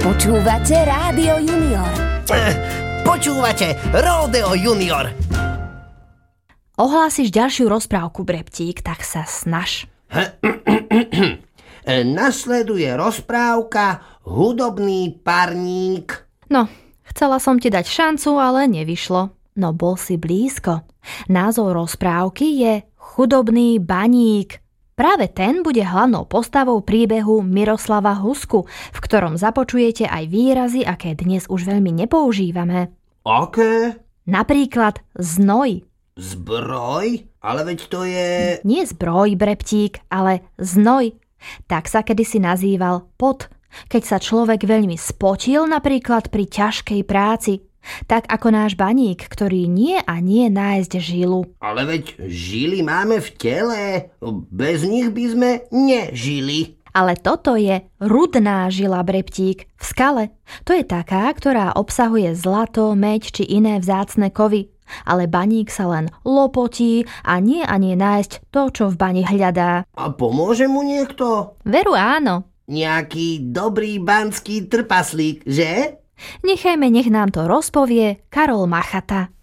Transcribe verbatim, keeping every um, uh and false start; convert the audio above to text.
Počúvate Rádio Junior. Počúvate Ródeo Junior. Ohlásiš ďalšiu rozprávku, Breptík, tak sa snaž. Nasleduje rozprávka Hudobný parník. No, chcela som ti dať šancu, ale nevyšlo. No bol si blízko. Názov rozprávky je Chudobný baník. Práve ten bude hlavnou postavou príbehu Miroslava Husku, v ktorom započujete aj výrazy, aké dnes už veľmi nepoužívame. Aké? Napríklad znoj. Zbroj? Ale veď to je... Nie zbroj, Breptík, ale znoj. Tak sa kedysi nazýval pot, keď sa človek veľmi spotil napríklad pri ťažkej práci. Tak ako náš baník, ktorý nie a nie nájsť žilu. Ale veď žily máme v tele. Bez nich by sme nežili. Ale toto je rudná žila, Breptík, v skale. To je taká, ktorá obsahuje zlato, meď či iné vzácne kovy. Ale baník sa len lopotí a nie a nie nájsť to, čo v bani hľadá. A pomôže mu niekto? Veru áno. Nejaký dobrý banský trpaslík, že? Nechajme, nech nám to rozpovie Karol Machata.